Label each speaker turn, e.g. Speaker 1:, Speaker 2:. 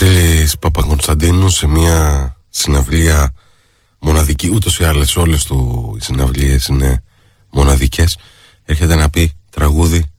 Speaker 1: Βασίλης Παπακωνσταντίνου σε μια συναυλία μοναδική, ούτως ή άλλως όλες του οι συναυλίες είναι μοναδικές. Έρχεται να πει τραγούδι